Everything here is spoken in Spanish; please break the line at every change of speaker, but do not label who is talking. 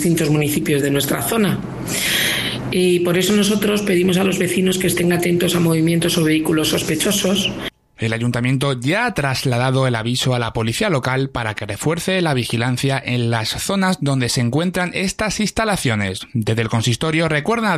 distintos municipios de nuestra zona. Y por eso nosotros pedimos a los vecinos que estén atentos a movimientos o vehículos sospechosos.
El ayuntamiento ya ha trasladado el aviso a la policía local para que refuerce la vigilancia en las zonas donde se encuentran estas instalaciones. Desde el consistorio recuerdan